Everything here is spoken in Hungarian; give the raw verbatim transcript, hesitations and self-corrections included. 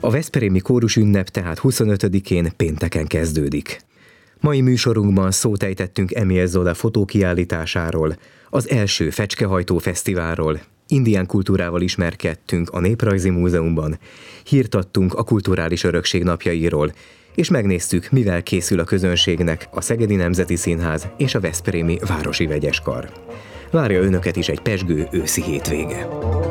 A veszprémi kórus ünnep tehát huszonötödikén pénteken kezdődik. Mai műsorunkban szót ejtettünk Emil Zola fotókiállításáról, az első Fecskehajtó Fesztiválról, indián kultúrával ismerkedtünk a Néprajzi Múzeumban, hírt adtunk a kulturális örökség napjairól, és megnéztük, mivel készül a közönségnek a Szegedi Nemzeti Színház és a veszprémi Városi Vegyeskar. Várja önöket is egy pezsgő őszi hétvége.